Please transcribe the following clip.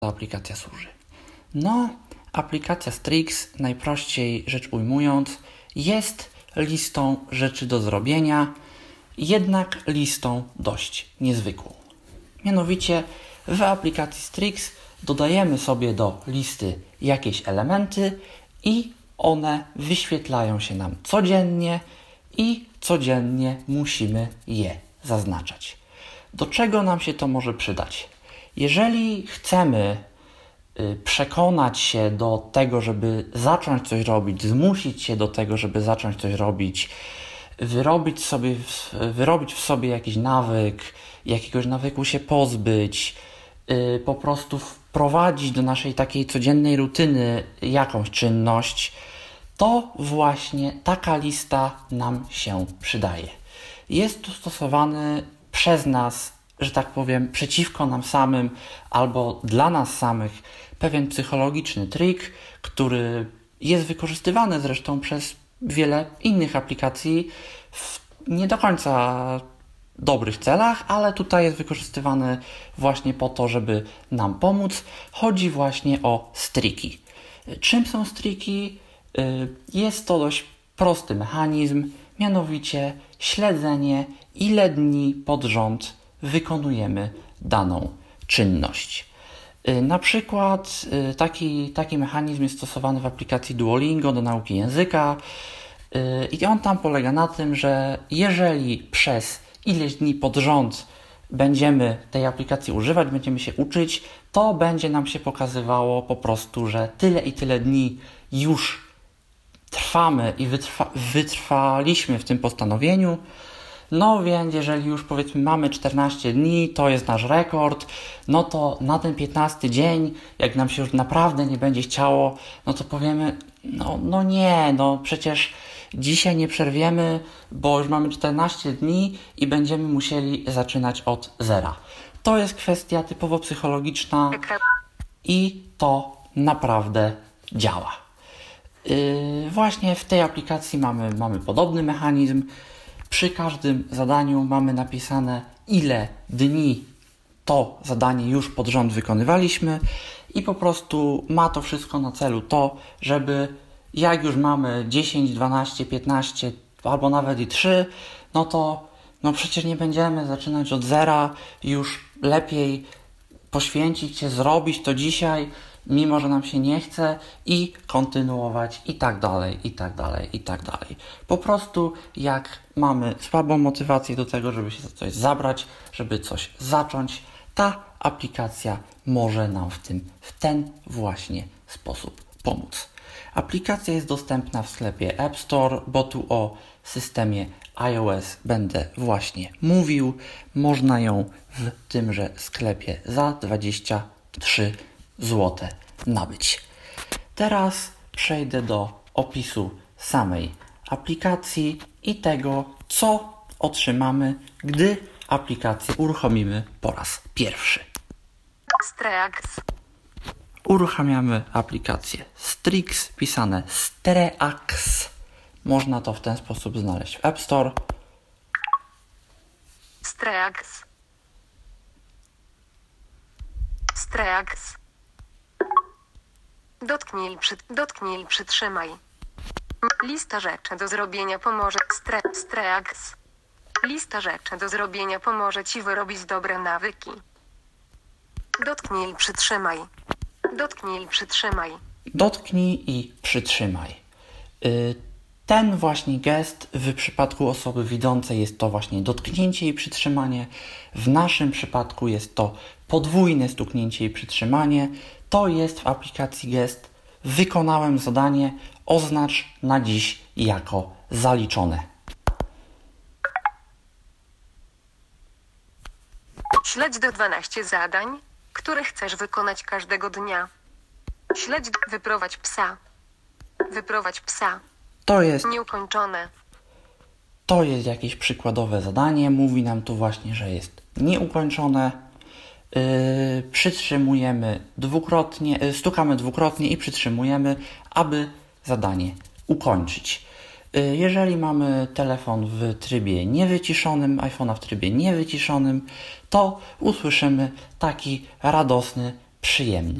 ta aplikacja służy? No, aplikacja Strix, najprościej rzecz ujmując, jest listą rzeczy do zrobienia, jednak listą dość niezwykłą. Mianowicie w aplikacji Strix dodajemy sobie do listy jakieś elementy i one wyświetlają się nam codziennie i codziennie musimy je zaznaczać. Do czego nam się to może przydać? Jeżeli chcemy przekonać się do tego, żeby zacząć coś robić, zmusić się do tego, żeby zacząć coś robić, wyrobić w sobie jakiś nawyk, jakiegoś nawyku się pozbyć, po prostu wprowadzić do naszej takiej codziennej rutyny jakąś czynność, to właśnie taka lista nam się przydaje. Jest to stosowany przez nas, że tak powiem, przeciwko nam samym albo dla nas samych pewien psychologiczny trik, który jest wykorzystywany zresztą przez wiele innych aplikacji w nie do końca dobrych celach, ale tutaj jest wykorzystywany właśnie po to, żeby nam pomóc. Chodzi właśnie o streaki. Czym są streaki? Jest to dość prosty mechanizm, mianowicie śledzenie, ile dni pod rząd wykonujemy daną czynność. Na przykład taki mechanizm jest stosowany w aplikacji Duolingo do nauki języka i on tam polega na tym, że jeżeli przez ileś dni pod rząd będziemy tej aplikacji używać, będziemy się uczyć, to będzie nam się pokazywało po prostu, że tyle i tyle dni już trwamy i wytrwaliśmy w tym postanowieniu. No więc jeżeli już powiedzmy mamy 14 dni, to jest nasz rekord, no to na ten 15 dzień, jak nam się już naprawdę nie będzie chciało, no to powiemy, no przecież dzisiaj nie przerwiemy, bo już mamy 14 dni i będziemy musieli zaczynać od zera. To jest kwestia typowo psychologiczna i to naprawdę działa. Właśnie w tej aplikacji mamy podobny mechanizm. Przy każdym zadaniu mamy napisane, ile dni to zadanie już pod rząd wykonywaliśmy i po prostu ma to wszystko na celu to, żeby jak już mamy 10, 12, 15 albo nawet i 3, no to przecież nie będziemy zaczynać od zera, już lepiej poświęcić się, zrobić to dzisiaj, mimo że nam się nie chce i kontynuować i tak dalej, i tak dalej, i tak dalej. Po prostu jak mamy słabą motywację do tego, żeby się za coś zabrać, żeby coś zacząć, ta aplikacja może nam w ten właśnie sposób pomóc. Aplikacja jest dostępna w sklepie App Store, bo tu o systemie iOS będę właśnie mówił. Można ją w tymże sklepie za 23 zł nabyć. Teraz przejdę do opisu samej aplikacji i tego, co otrzymamy, gdy aplikację uruchomimy po raz pierwszy. Uruchamiamy aplikację Strix, pisane Streaks. Można to w ten sposób znaleźć w App Store. Streaks. Dotknij, przytrzymaj. Lista rzeczy do zrobienia pomoże. Streaks. Lista rzeczy do zrobienia pomoże Ci wyrobić dobre nawyki. Dotknij, przytrzymaj. Dotknij i przytrzymaj. Ten właśnie gest w przypadku osoby widzącej jest to właśnie dotknięcie i przytrzymanie. W naszym przypadku jest to podwójne stuknięcie i przytrzymanie. To jest w aplikacji gest. Wykonałem zadanie, oznacz na dziś jako zaliczone. Śledź do 12 zadań, które chcesz wykonać każdego dnia. Wyprowadź psa. To jest Nieukończone. To jest jakieś przykładowe zadanie. Mówi nam tu właśnie, że jest nieukończone. Przytrzymujemy dwukrotnie, stukamy dwukrotnie i przytrzymujemy, aby zadanie ukończyć. Jeżeli mamy telefon w trybie niewyciszonym, iPhone'a w trybie niewyciszonym, to usłyszymy taki radosny przyjemny.